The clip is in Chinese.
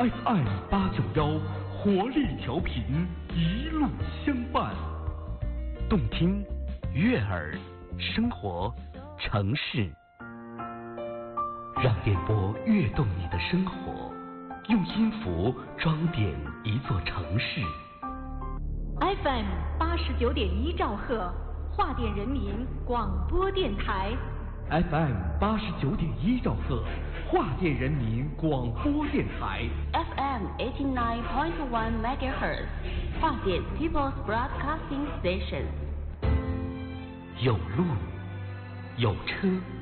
FM 891，活力调频，一路相伴。 动听、悦耳、生活、城市，让电波跃动你的生活，用音符装点一座城市。 FM 89.1兆赫，华电人民广播电台。 FM 89.1兆赫，华电人民广播电台。 FM 89.1 MHz， 华电 People's Broadcasting Station。 有路，有车。